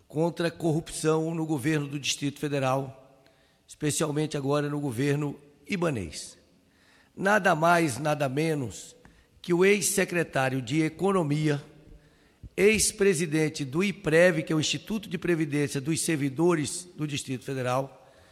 contra a corrupção no governo do Distrito Federal, especialmente agora no governo ibanês. Nada mais, nada menos que o ex-secretário de Economia, ex-presidente do IPREV, que é o Instituto de Previdência dos Servidores do Distrito Federal,